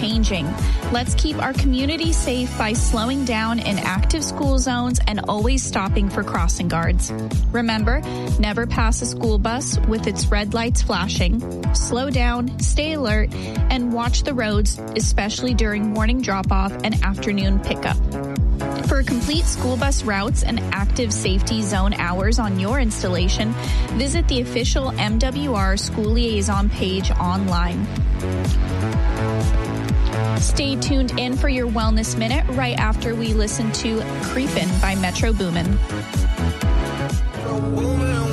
changing. Let's keep our community safe by slowing down in active school zones and always stopping for crossing guards. Remember, never pass a school bus with its red lights flashing. Slow down, stay alert, and watch the roads, especially during morning drop-off and afternoon pickup. For complete school bus routes and active safety zone hours on your installation, visit the official MWR School Liaison page online. Stay tuned in for your Wellness Minute right after we listen to Creepin' by Metro Boomin.